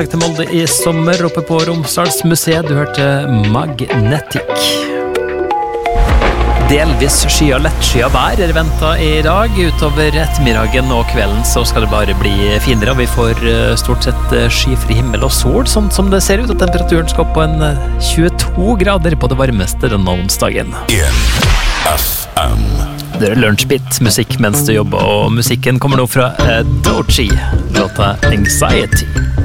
Til Molde I sommer oppe på Romsdalsmuseet. Du hørte Magnetic. Delvis skya, letskya vær ventet I dag. Utover ettermiddagen og kvelden så skal det bare bli finere, og vi får stort sett skyfri himmel og sol, sånn som det ser ut at temperaturen skal opp på en 22 grader på det varmeste denne onsdagen. FM. Det lunsjbit, musikk mens du jobber, og musikken kommer nå fra Doechii, låta Anxiety.